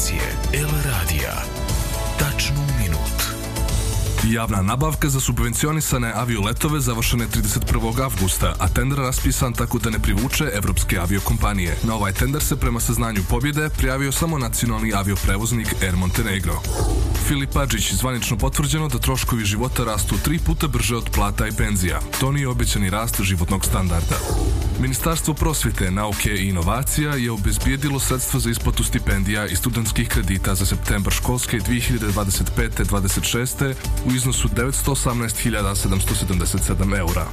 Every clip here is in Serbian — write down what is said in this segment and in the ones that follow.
informacije El Radija. Tačno u minut. Javna nabavka za subvencionisane avioletove završena je 31. avgusta, a tender raspisan tako da ne privuče evropske aviokompanije. Na ovaj tender se prema saznanju pobjede prijavio samo nacionalni avioprevoznik Air Montenegro. Filip Adžić, zvanično potvrđeno da troškovi života rastu 3 puta brže od plata i penzija. To nije obećani rast životnog standarda. Ministarstvo prosvjete, nauke i inovacija je obezbijedilo sredstva za isplatu stipendija i studentskih kredita za septembar školske 2025-26 u iznosu 918.777 eura.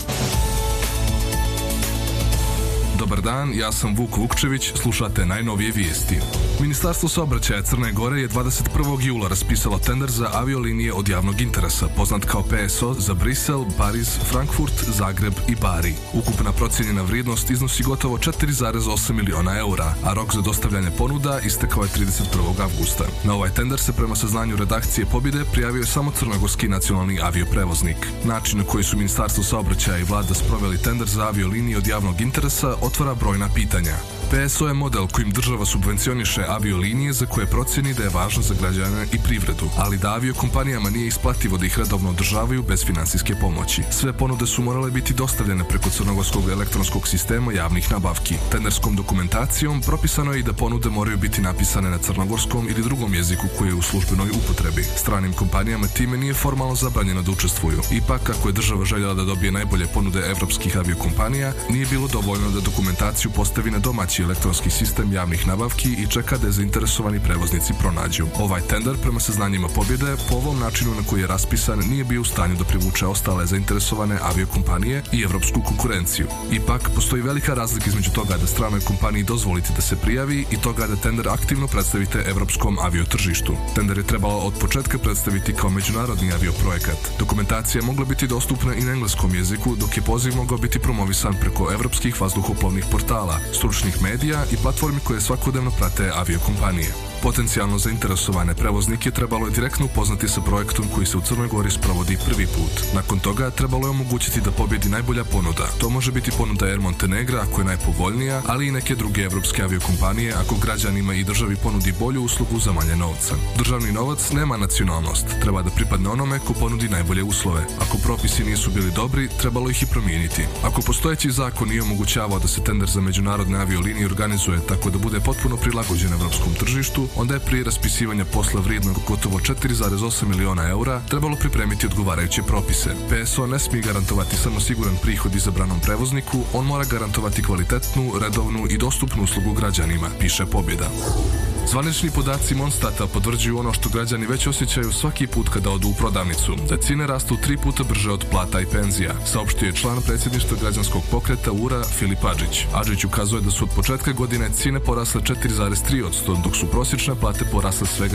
Dobar dan, ja sam Vuk Vukčević, slušate najnovije vijesti. Ministarstvo saobraćaja Crne Gore je 21. jula raspisalo tender za aviolinije od javnog interesa, poznat kao PSO, za Brisel, Pariz, Frankfurt, Zagreb i Bari. Ukupna procijenjena vrijednost iznosi gotovo 4,8 miliona eura, a rok za dostavljanje ponuda istekao je 31. avgusta. Na ovaj tender se prema saznanju redakcije Pobjede prijavio samo crnogorski nacionalni avioprevoznik. Način na koji su Ministarstvo saobraćaja i vlada sproveli tender za aviolinije od javnog interesa otvara brojna pitanja. PSO je model kojim država subvencioniše aviolinije za koje procjeni da je važno za građane i privredu, ali da aviokompanijama nije isplativo da ih redovno održavaju bez finansijske pomoći. Sve ponude su morale biti dostavljene preko crnogorskog elektronskog sistema javnih nabavki. Tenderskom dokumentacijom propisano je i da ponude moraju biti napisane na crnogorskom ili drugom jeziku koji je u službenoj upotrebi. Stranim kompanijama time nije formalno zabranjeno da učestvuju. Ipak, ako je država željela da dobije najbolje ponude evropskih aviokompanija, nije bilo dovoljno da dokumentaciju postavi na domaći elektronski sistem javnih nabavki i čeka da je zainteresovani prevoznici pronađu. Ovaj tender, prema saznanjima Pobjede, po ovom načinu na koji je raspisan, nije bio u stanju da privuče ostale zainteresovane aviokompanije i evropsku konkurenciju. Ipak, postoji velika razlika između toga da stranoj kompaniji dozvolite da se prijavi i toga da tender aktivno predstavite evropskom aviotržištu. Tender je trebalo od početka predstaviti kao međunarodni avioprojekat. Dokumentacija mogla biti dostupna i na engleskom jeziku, dok je poziv mogao biti promovisan preko evropskih vazduhoplovnih portala, stručnih medija i platformi koje svakodnevno prate aviokompanije. Potencijalno zainteresovane prevoznike trebalo je direktno upoznati sa projektom koji se u Crnoj Gori sprovodi prvi put. Nakon toga trebalo je omogućiti da pobjedi najbolja ponuda. To može biti ponuda Air Montenegra ako je najpovoljnija, ali i neke druge evropske aviokompanije ako građanima i državi ponudi bolju uslugu za manje novca. Državni novac nema nacionalnost. Treba da pripadne onome ko ponudi najbolje uslove. Ako propisi nisu bili dobri, trebalo ih i promijeniti. Ako postojeći zakon nije omogućavao da se tender za međunarodne aviolinije organizuje tako da bude potpuno prilagođen evropskom tržištu, onda je prije raspisivanja posla vrijednog gotovo 4,8 miliona eura trebalo pripremiti odgovarajuće propise. PSO ne smije garantovati samo siguran prihod izabranom prevozniku, on mora garantovati kvalitetnu, redovnu i dostupnu uslugu građanima, piše Pobjeda. Zvanični podaci Monstata potvrđuju ono što građani već osjećaju svaki put kada odu u prodavnicu, da cijene rastu 3 puta brže od plata i penzija, saopštio je član predsjedništva građanskog pokreta URA Filip Adžić. Adžić ukazuje da su od početka godine cijene porasle 4,3%, dok su prosječne plate porasle svega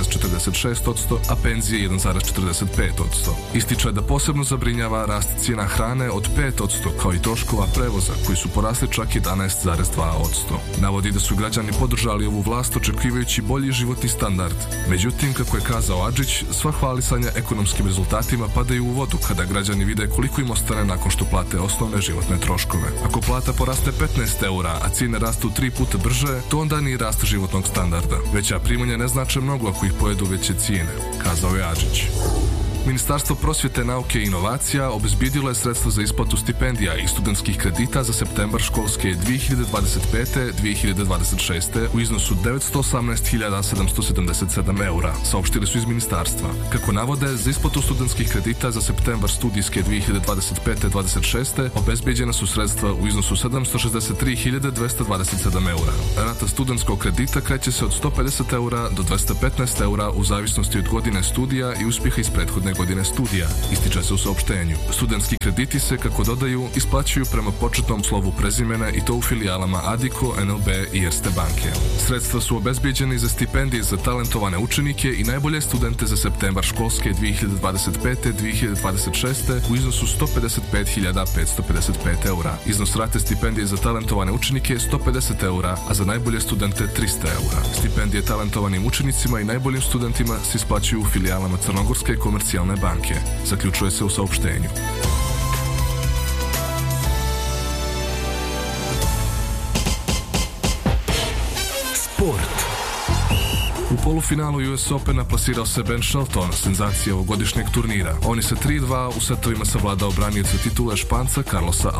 1,46%, a penzije 1,45%. Ističe da posebno zabrinjava rast cijena hrane od 5%, kao i troškova prevoza, koji su porasli čak 11,2%. Navodi da su građani podržali ovu vlast očekivajući bolji životni standard. Međutim, kako je kazao Adžić, sva hvalisanja ekonomskim rezultatima padaju u vodu kada građani vide koliko im ostane nakon što plate osnovne životne troškove. Ako plata poraste 15 eura, a cijene rastu 3 puta brže, to onda nije rast životnog standarda. Veća primanja ne znače mnogo ako ih pojedu veće cijene, kazao je Adžić. Ministarstvo prosvjete, nauke i inovacija obezbijedilo je sredstva za isplatu stipendija i studentskih kredita za septembar školske 2025-2026 u iznosu 918.777 eura, saopštili su iz ministarstva. Kako navode, za isplatu studentskih kredita za septembar studijske 2025-26 obezbijeđena su sredstva u iznosu 763.227 eura. Rata studentskog kredita kreće se od 150 eura do 215 eura u zavisnosti od godine studija i uspjeha iz prethodne godine studija, ističe se u saopštenju. Studentski krediti se, kako dodaju, isplaćuju prema početnom slovu prezimena i to u filijalama Adiko, NLB i Erste banke. Sredstva su obezbijeđene za stipendije za talentovane učenike i najbolje studente za septembar školske 2025-2026 u iznosu 155.555 eura. Iznos rate stipendije za talentovane učenike je 150 eura, a za najbolje studente 300 eura. Stipendije talentovanim učenicima i najboljim studentima se isplaćuju u filijalama Crnogorske komercijalne banke, zaključuje se u saopštenju. Sport. U polufinalu US Opena plasirao se Ben Shelton, senzacija ovogodišnjeg turnira. On je sa 3-2 u setovima savladao branioca titule Španca Carlosa